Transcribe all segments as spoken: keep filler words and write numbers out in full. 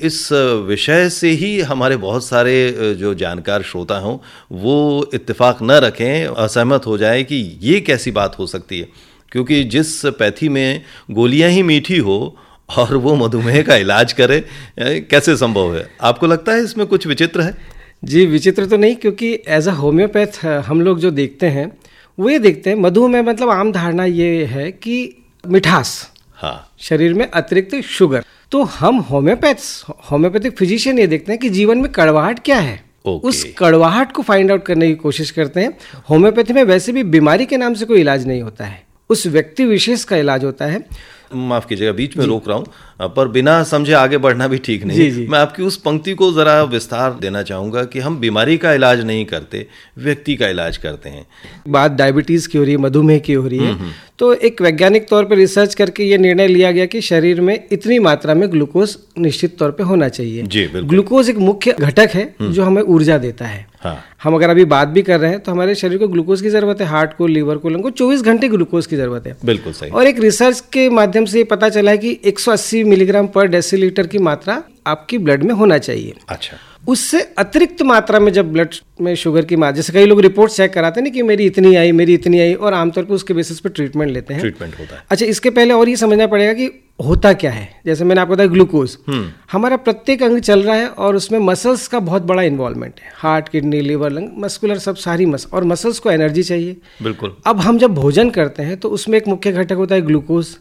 इस विषय से ही हमारे बहुत सारे जो जानकार श्रोता हों वो इत्तेफाक न रखें, असहमत हो जाए कि ये कैसी बात हो सकती है, क्योंकि जिस पैथी में गोलियां ही मीठी हो और वो मधुमेह का इलाज करे, कैसे संभव है? आपको लगता है इसमें कुछ विचित्र है? जी, विचित्र तो नहीं, क्योंकि एज अ होम्योपैथ हम लोग जो देखते हैं वो ये देखते हैं, मधुमेह मतलब आम धारणा ये है कि मिठास, हाँ, शरीर में अतिरिक्त शुगर। तो हम होम्योपैथ्स होम्योपैथिक फिजिशियन ये देखते हैं कि जीवन में कड़वाहट क्या है, okay. उस कड़वाहट को फाइंड आउट करने की कोशिश करते हैं। होम्योपैथी में वैसे भी बीमारी के नाम से कोई इलाज नहीं होता है, उस व्यक्ति विशेष का इलाज होता है। माफ कीजिएगा, बीच में रोक रहा हूं, पर बिना समझे आगे बढ़ना भी ठीक नहीं। जी, जी। मैं आपकी उस पंक्ति को जरा विस्तार देना चाहूंगा कि हम बीमारी का इलाज नहीं करते, व्यक्ति का इलाज करते हैं। बात डायबिटीज की हो रही है, मधुमेह की हो रही है, तो एक वैज्ञानिक तौर पर रिसर्च करके ये निर्णय लिया गया कि शरीर में इतनी मात्रा में ग्लूकोज निश्चित तौर पे होना चाहिए। जी, ग्लूकोज एक मुख्य घटक है जो हमें ऊर्जा देता है। हाँ। हम अगर अभी बात भी कर रहे हैं तो हमारे शरीर को ग्लूकोज की जरूरत है, हार्ट को, लीवर को, लंग को चौबीस घंटे ग्लूकोज की जरूरत है। बिल्कुल सही। और एक रिसर्च के माध्यम से ये पता चला है कि एक सौ अस्सी मिलीग्राम पर डेसीलीटर की मात्रा आपकी ब्लड में होना चाहिए। अच्छा। उससे अतिरिक्त मात्रा में जब ब्लड में शुगर की मात्रा, जैसे कई लोग रिपोर्ट चेक कराते हैं ना कि मेरी इतनी आई, मेरी इतनी आई, और आमतौर पर उसके बेसिस पे ट्रीटमेंट लेते हैं। ट्रीटमेंट होता है। अच्छा, इसके पहले और ये समझना पड़ेगा कि होता क्या है। जैसे मैंने आपको बताया ग्लूकोज, हमारा प्रत्येक अंग चल रहा है और उसमें मसल्स का बहुत बड़ा इन्वॉल्वमेंट है। Heart, kidney, liver, lung, muscular, सब सारी मस और मसल्स को एनर्जी चाहिए। बिल्कुल। अब हम जब भोजन करते हैं तो उसमें एक मुख्य घटक होता है ग्लूकोज।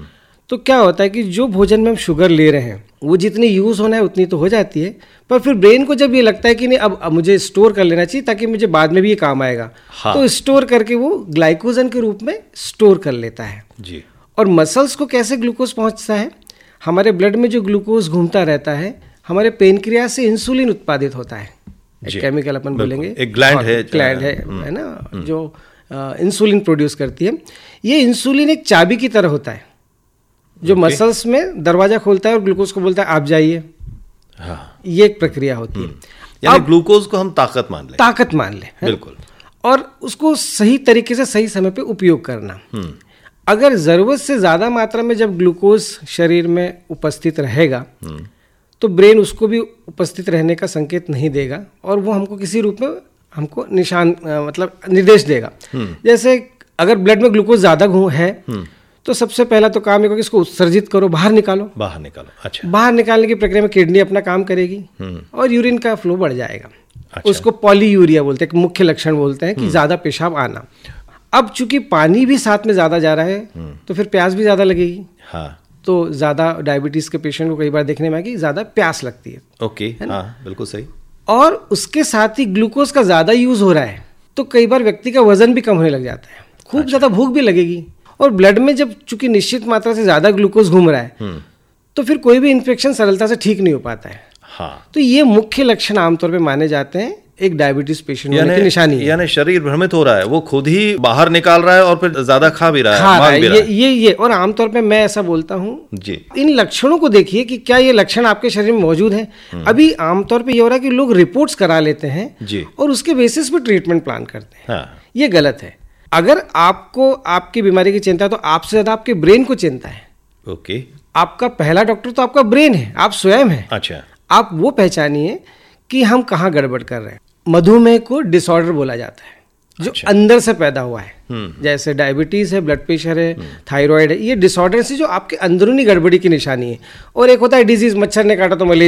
तो क्या होता है कि जो भोजन में हम शुगर ले रहे हैं वो जितनी यूज होना है उतनी तो हो जाती है, पर फिर ब्रेन को जब ये लगता है कि नहीं अब, अब मुझे स्टोर कर लेना चाहिए ताकि मुझे बाद में भी ये काम आएगा, हाँ। तो स्टोर करके वो ग्लाइकोजन के रूप में स्टोर कर लेता है। जी। और मसल्स को कैसे ग्लूकोज पहुंचता है? हमारे ब्लड में जो ग्लूकोज घूमता रहता है, हमारे पेनक्रियास से इंसुलिन उत्पादित होता है, एक केमिकल अपन बोलेंगे, एक ग्लैंड है, ग्लैंड है, है ना, जो इंसुलिन प्रोड्यूस करती है। ये इंसुलिन एक चाबी की तरह होता है जो मसल्स में दरवाजा खोलता है और ग्लूकोज को बोलता है आप जाइए। हाँ। ये एक प्रक्रिया होती है। यानी ग्लूकोज को हम ताकत मान लें। ताकत मान लें, बिल्कुल। और उसको सही तरीके से सही समय पे उपयोग करना। अगर जरूरत से ज्यादा मात्रा में जब ग्लूकोज शरीर में उपस्थित रहेगा तो ब्रेन उसको भी उपस्थित रहने का संकेत नहीं देगा और वो हमको किसी रूप में हमको निशान मतलब निर्देश देगा। जैसे अगर ब्लड में ग्लूकोज ज्यादा है तो सबसे पहला तो काम ये होगा कि इसको उत्सर्जित करो, बाहर निकालो। बाहर निकालो। अच्छा। बाहर निकालने की प्रक्रिया में किडनी अपना काम करेगी और यूरिन का फ्लो बढ़ जाएगा। अच्छा। उसको पॉलीयूरिया बोलते हैं, एक मुख्य लक्षण बोलते हैं कि ज्यादा पेशाब आना। अब चूंकि पानी भी साथ में ज्यादा जा रहा है तो फिर प्यास भी ज्यादा लगेगी। हाँ। तो ज्यादा डायबिटीज के पेशेंट को कई बार देखने में आएगी ज्यादा प्यास लगती है। ओके, हाँ, बिल्कुल सही। और उसके साथ ही ग्लूकोज का ज्यादा यूज हो रहा है तो कई बार व्यक्ति का वजन भी कम होने लग जाता है, खूब अच्छा। ज्यादा भूख भी लगेगी। और ब्लड में जब चूंकि निश्चित मात्रा से ज्यादा ग्लूकोज घूम रहा है तो फिर कोई भी इन्फेक्शन सरलता से ठीक नहीं हो पाता है। हाँ। तो ये मुख्य लक्षण आमतौर पे माने जाते हैं एक डायबिटीज पेशेंट होने की निशानी है। यानी शरीर भ्रमित हो रहा है, वो खुद ही बाहर निकाल रहा है और फिर ज्यादा खा भी रहा है, खा रहा है, ये, ये ये और आमतौर पे मैं ऐसा बोलता हूँ जी, इन लक्षणों को देखिए कि क्या ये लक्षण आपके शरीर में मौजूद है। अभी आमतौर पे ये हो रहा है कि लोग रिपोर्ट्स करा लेते हैं जी और उसके बेसिस पे ट्रीटमेंट प्लान करते हैं। ये गलत है। अगर आपको आपकी बीमारी की चिंता है तो आपसे ज्यादा आपके ब्रेन को चिंता है। ओके। आपका पहला डॉक्टर तो आपका ब्रेन है, आप स्वयं हैं। अच्छा। आप वो पहचानिए कि हम कहाँ गड़बड़ कर रहे हैं। मधुमेह को डिसऑर्डर बोला जाता है जो अच्छा। अंदर से पैदा हुआ है, जैसे डायबिटीज है, ब्लड प्रेशर है, थायराइड है, ये डिसऑर्डर से जो आपके अंदरूनी गड़बड़ी की निशानी है। और एक होता है डिजीज, मच्छर ने काटा तो मलेरिया